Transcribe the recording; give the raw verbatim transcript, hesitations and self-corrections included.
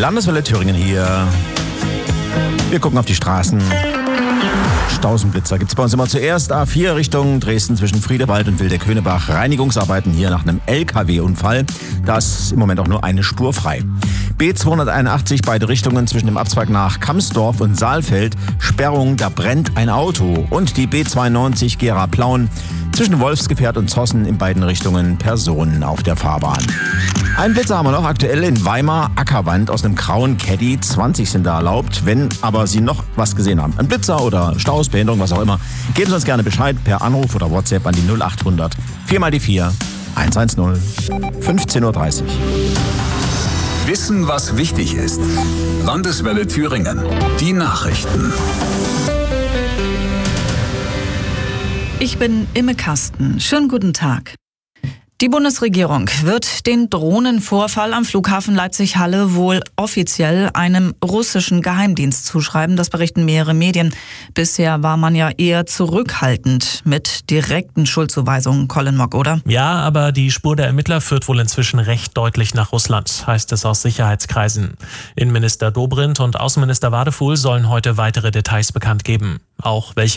Landeswelle Thüringen hier. Wir gucken auf die Straßen. Stausenblitzer gibt es bei uns immer zuerst. A vier Richtung Dresden zwischen Friedewald und Wildeköhnebach. Reinigungsarbeiten hier nach einem L K W-Unfall. Da ist im Moment auch nur eine Spur frei. B zweihunderteinundachtzig, beide Richtungen zwischen dem Abzweig nach Kamsdorf und Saalfeld. Sperrung, da brennt ein Auto. Und die B zweiundneunzig Gera-Plauen zwischen Wolfsgefährt und Zossen in beiden Richtungen Personen auf der Fahrbahn. Ein Blitzer haben wir noch aktuell in Weimar. Ackerwand aus einem grauen Caddy. zwanzig sind da erlaubt. Wenn aber Sie noch was gesehen haben, ein Blitzer oder Staus, Behinderung, was auch immer, geben Sie uns gerne Bescheid per Anruf oder WhatsApp an die null achthundert vier mal die vier hundertzehn. fünfzehn Uhr dreißig. Wissen, was wichtig ist. Landeswelle Thüringen. Die Nachrichten. Ich bin Imme Kasten. Schönen guten Tag. Die Bundesregierung wird den Drohnenvorfall am Flughafen Leipzig-Halle wohl offiziell einem russischen Geheimdienst zuschreiben. Das berichten mehrere Medien. Bisher war man ja eher zurückhaltend mit direkten Schuldzuweisungen, Colin Mock, oder? Ja, aber die Spur der Ermittler führt wohl inzwischen recht deutlich nach Russland, heißt es aus Sicherheitskreisen. Innenminister Dobrindt und Außenminister Wadefuhl sollen heute weitere Details bekannt geben. Auch welche